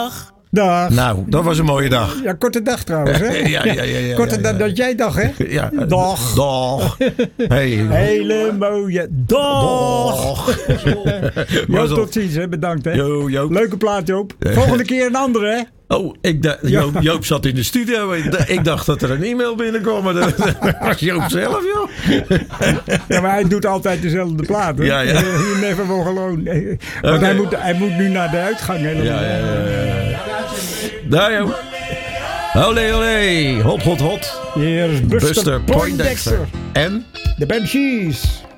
Dag. Dag. Nou, dat was een mooie dag. Ja, korte dag trouwens, hè? Ja. Korter dan dat jij dacht, hè? Ja. Dag. Dag. Hey. Hele mooie dag. Dag. Joop, tot ziens, hè? Bedankt, hè? Joop. Leuke plaat, Joop. Volgende keer een andere, hè? Oh, Joop zat in de studio. Ik dacht dat er een e-mail binnenkwam. Maar dat was Joop zelf, joh. Ja, maar hij doet altijd dezelfde plaat, hè? Ja. You never will alone. Want hij moet nu naar de uitgang, hè? Ja. Daar, joh. Olé, olé. Hot. Hier is Buster Poindexter. En? De Banshees.